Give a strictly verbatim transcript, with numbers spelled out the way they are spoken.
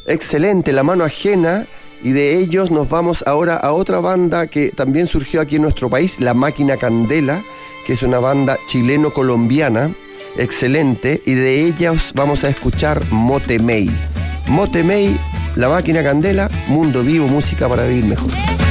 Excelente, La Mano Ajena. Y de ellos nos vamos ahora a otra banda que también surgió aquí en nuestro país, La Máquina Candela, que es una banda chileno-colombiana, excelente, y de ellas vamos a escuchar Motemey. Motemey, La Máquina Candela, Mundo Vivo, música para vivir mejor.